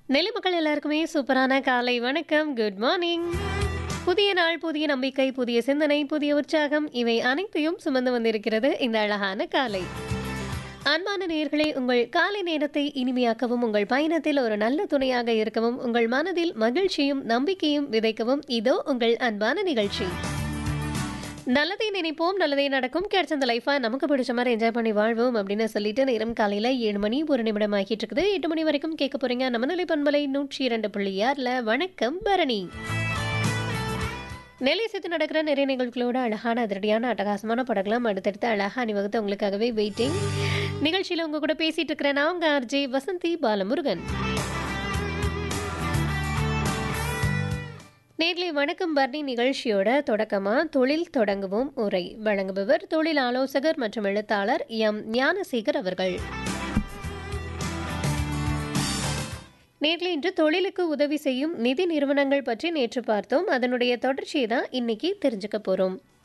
நெல்லை மக்கள் எல்லாருக்குமே சூப்பரான காலை வணக்கம். Good morning. புதிய நாள், புதிய நம்பிக்கை, புதிய சிந்தனை, புதிய உற்சாகம் இவை அனைத்தையும் சுமந்து வந்திருக்கிறது இந்த அழகான காலை. அன்பான நேயர்களே, உங்கள் காலை நேரத்தை இனிமையாக்கவும், உங்கள் பயணத்தில் ஒரு நல்ல துணையாக இருக்கவும், உங்கள் மனதில் மகிழ்ச்சியும் நம்பிக்கையும் விதைக்கவும் இதோ உங்கள் அன்பான நிகழ்ச்சி. நல்லதை நினைப்போம், நல்லதே நடக்கும். கிடைச்ச அந்த லைஃபா நமக்கு பிடிச்ச மாதிரி என்ஜாய் பண்ணி வாழ்வோம் அப்படின்னு சொல்லிட்டு நேரம் காலையில 7 மணி 1 நிமிடம் ஆகிட்டு இருக்குது. 8 மணி வரைக்கும் கேட்க போறீங்க நம்ம நிலை பண்பலை 102.6 வணக்கம் பரணி. நெல்லை சுற்றி நடக்கிற நிறைய நிகழ்ச்சிகளோட அழகான அதிரடியான அட்டகாசமான படங்களாம் அடுத்தடுத்து அழகா அணிவகுத்து உங்களுக்காகவே வெயிட்டிங். நிகழ்ச்சியில உங்க கூட பேசிட்டு இருக்கிறேன் நான் உங்க ஆர்ஜே வசந்தி பாலமுருகன். நேர்லி வணக்கம் பரணி நிகழ்ச்சியோட தொடக்கமா தொழில் தொடங்குவோம் உரை வழங்குபவர் தொழில் ஆலோசகர் மற்றும் எழுத்தாளர் எம் ஞானசேகர் அவர்கள். நேர்ல இன்று தொழிலுக்கு உதவி செய்யும் நிதி நிறுவனங்கள் பற்றி நேற்று பார்த்தோம். அதனுடைய தொடர்ச்சியை தான் இன்னைக்கு தெரிஞ்சுக்க போறோம்.